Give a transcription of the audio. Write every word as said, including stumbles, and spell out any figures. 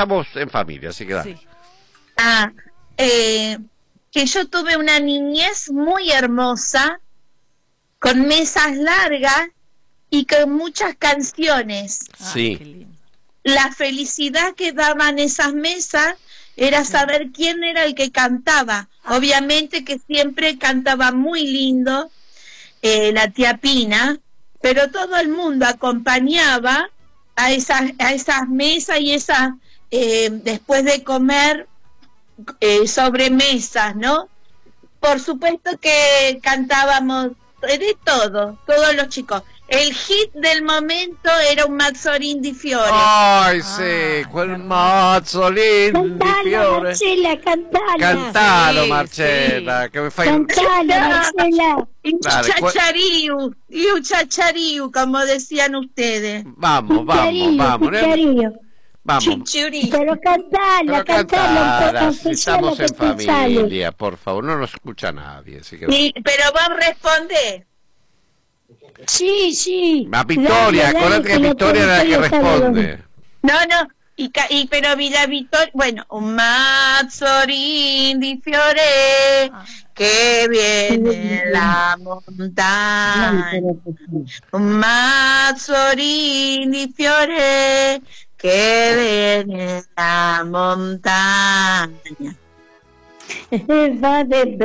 estamos en familia, así que dale. Sí. Ah, eh, que yo tuve una niñez muy hermosa, con mesas largas y con muchas canciones. Ah, Sí. qué lindo. La felicidad que daban esas mesas era saber quién era el que cantaba. Obviamente que siempre cantaba muy lindo eh, la tía Pina, pero todo el mundo acompañaba a esas, a esas mesas y esas, eh, después de comer, eh, sobremesas, ¿no? Por supuesto que cantábamos de todo, todos los chicos. El hit del momento era un Mazzorin di Fiore. Ay, sí, Ah, quel hermoso. mazzolin di Cantala, fiore. Marcela, cantala. Cantalo, Sí, Marcella, che mi fai... Cantala, Marcela. Y un Dale, cu- chachariu, y un chachariu, como decían ustedes. Vamos, vamos, Cucharillo, vamos, ¿eh? cucharillo. Vamos. Chichuri. Pero cantala, Pero cantala un poco, cantala, aunque si sea estamos lo que en te sale. familia, por favor, no nos escucha nadie, así que... Sí, pero vos respondés. Sí, sí. A Victoria, Dale, dale, acordate que la Victoria era la que Victoria sabe responde. No, no, y, ca- y pero Villa Victoria, bueno, un Mazzorin di Fiore Ah. que viene en la montaña. Un Mazzorin di Fiore que viene en la montaña. dónde. Va de